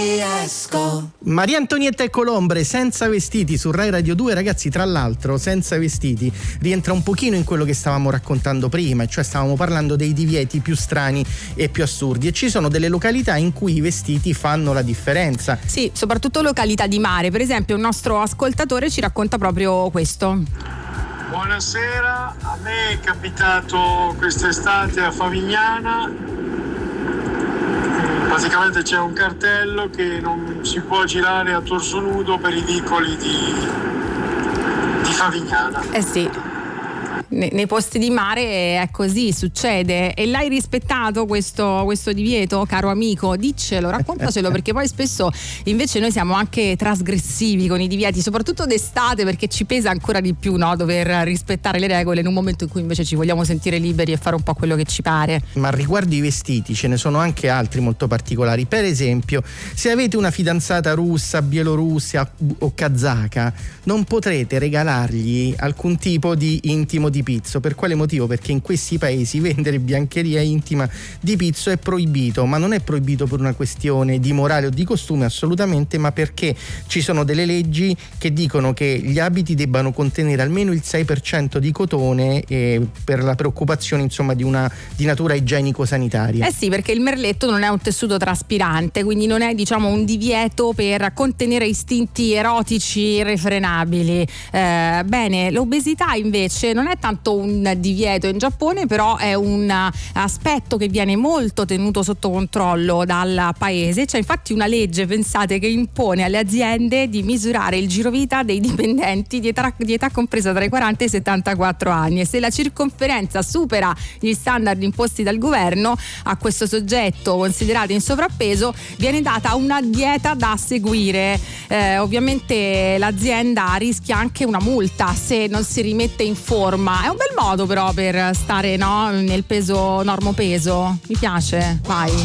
Maria Antonietta e Colombre, Senza vestiti, su Rai Radio 2. Ragazzi, tra l'altro Senza vestiti rientra un pochino in quello che stavamo raccontando prima, cioè stavamo parlando dei divieti più strani e più assurdi, e ci sono delle località in cui i vestiti fanno la differenza. Sì, soprattutto località di mare. Per esempio un nostro ascoltatore ci racconta proprio questo. Buonasera, a me è capitato quest'estate a Favignana. Praticamente c'è un cartello che non si può girare a torso nudo per i vicoli di Favignana. Eh sì, nei posti di mare è così, succede. E l'hai rispettato questo divieto, caro amico? Diccelo, raccontacelo, perché poi spesso invece noi siamo anche trasgressivi con i divieti, soprattutto d'estate, perché ci pesa ancora di più, no? Dover rispettare le regole in un momento in cui invece ci vogliamo sentire liberi e fare un po' quello che ci pare. Ma riguardo i vestiti ce ne sono anche altri molto particolari. Per esempio, se avete una fidanzata russa, bielorussa o kazaka, non potrete regalargli alcun tipo di intimo di pizzo. Per quale motivo? Perché in questi paesi vendere biancheria intima di pizzo è proibito, ma non è proibito per una questione di morale o di costume, assolutamente, ma perché ci sono delle leggi che dicono che gli abiti debbano contenere almeno il 6% di cotone, per la preoccupazione, insomma, di natura igienico-sanitaria. Eh sì, perché il merletto non è un tessuto traspirante, quindi non è, diciamo, un divieto per contenere istinti erotici irrefrenabili. Bene, l'obesità invece non è tanto un divieto in Giappone, però è un aspetto che viene molto tenuto sotto controllo dal paese. C'è infatti una legge, pensate, che impone alle aziende di misurare il girovita dei dipendenti di età compresa tra i 40 e i 74 anni, e se la circonferenza supera gli standard imposti dal governo a questo soggetto considerato in sovrappeso viene data una dieta da seguire. Ovviamente l'azienda rischia anche una multa se non si rimette in forma. È un bel modo però per stare, no, nel peso normopeso. Mi piace, vai.